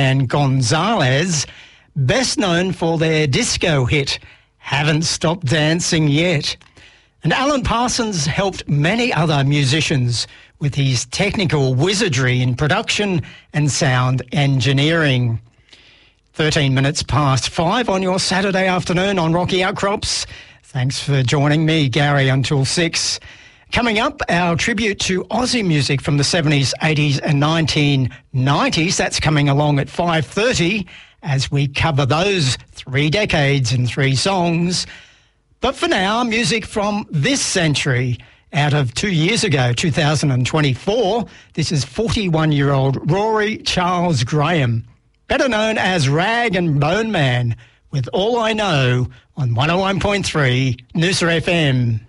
band Gonzalez, best known for their disco hit, Haven't Stopped Dancing Yet. And Alan Parsons helped many other musicians with his technical wizardry in production and sound engineering. 13 minutes past 5 on your Saturday afternoon on Rocky Outcrops. Thanks for joining me, Gary, until 6. Coming up, our tribute to Aussie music from the 70s, 80s and 1990s. That's coming along at 5:30 as we cover those 3 decades in 3 songs. But for now, music from this century. Out of 2 years ago, 2024, this is 41-year-old Rory Charles Graham, better known as Rag and Bone Man, with All I Know on 101.3 Noosa FM.